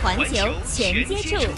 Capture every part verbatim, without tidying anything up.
环球全接触。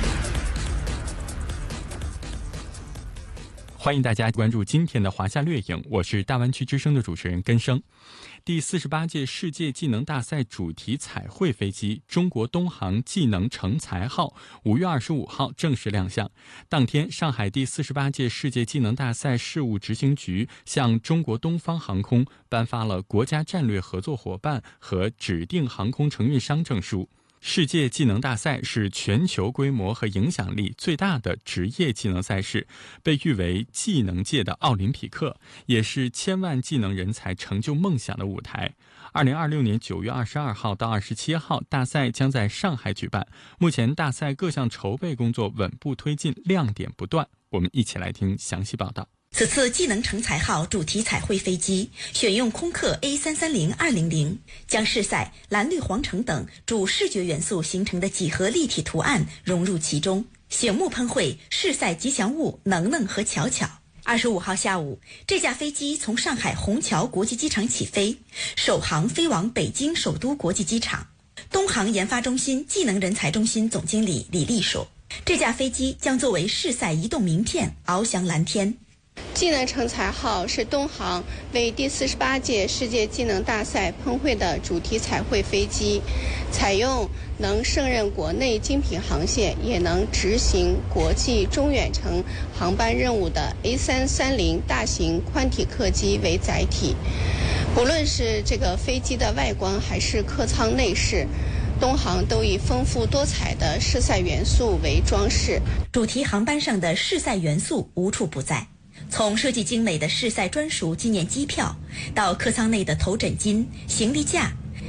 欢迎大家关注今天的华夏掠影，我是大湾区之声的主持人根生。第四十八届世界技能大赛主题彩绘飞机中国东航技能成才号五月二十五号正式亮相。当天，上海第四十八届世界技能大赛事务执行局向中国东方航空颁发了国家战略合作伙伴和指定航空承运商证书。世界技能大赛是全球规模和影响力最大的职业技能赛事，被誉为技能界的奥林匹克，也是千万技能人才成就梦想的舞台。二零二六年九月二十二号到二十七号，大赛将在上海举办。目前大赛各项筹备工作稳步推进，亮点不断。我们一起来听详细报道。 此次技能成才号主题彩绘飞机选用空客 A 三三零二零零，将市赛蓝绿黄橙等主视觉元素形成的几何立体图案融入其中，醒目喷绘市赛吉祥物能能和巧巧。二十五号下午，这架飞机从上海虹桥国际机场起飞，首航飞往北京首都国际机场。东航研发中心技能人才中心总经理李丽说，这架飞机将作为市赛移动名片翱翔蓝天。 技能成才号是东航为第四十八届世界技能大赛喷绘的主题彩绘飞机，采用能胜任国内精品航线，也能执行国际中远程航班任务的 A 三三零大型宽体客机为载体。不论是这个飞机的外观还是客舱内饰，东航都以丰富多彩的市赛元素为装饰。 主题航班上的市赛元素无处不在，从设计精美的市赛专属纪念机票，到客舱内的头枕巾、行李架、